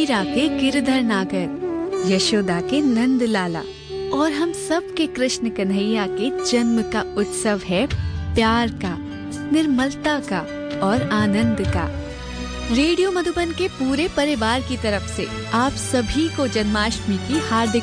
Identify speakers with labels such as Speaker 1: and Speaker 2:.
Speaker 1: मीरा के गिरधर नागर, यशोदा के नंद लाला और हम सब के कृष्ण कन्हैया के जन्म का उत्सव है प्यार का, निर्मलता का और आनंद का। रेडियो मधुबन के पूरे परिवार की तरफ से आप सभी को जन्माष्टमी की हार्दिक